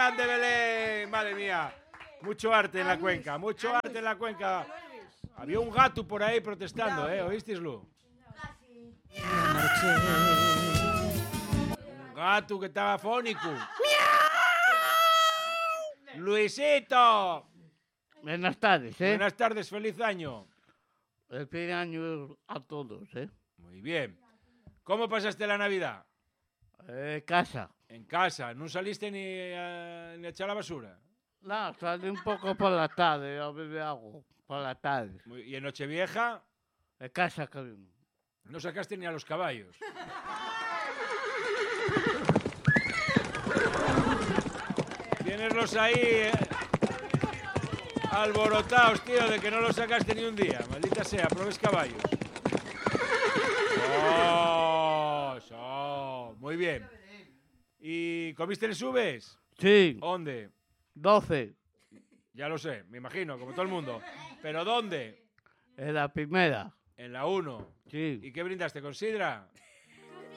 grande Belén! Madre mía. Mucho arte en la cuenca, mucho arte en la cuenca. Había un gato por ahí protestando, ¿oísteislo? Un gato que estaba fónico. ¡Luisito! Buenas tardes, Buenas tardes, feliz año. Feliz año a todos, Muy bien. ¿Cómo pasaste la Navidad? Casa. En casa, ¿no saliste ni a echar la basura? No, salí un poco por la tarde, a beber agua, por la tarde. ¿Y en Nochevieja? En casa, cariño. No sacaste ni a los caballos. Tieneslos ahí alborotados, tío, de que no los sacaste ni un día. Maldita sea, probes caballos. Muy bien. ¿Y comiste les uvas? Sí. ¿Dónde? 12. Ya lo sé, me imagino, como todo el mundo. ¿Pero dónde? En la primera. En la 1. Sí. ¿Y qué brindaste con sidra?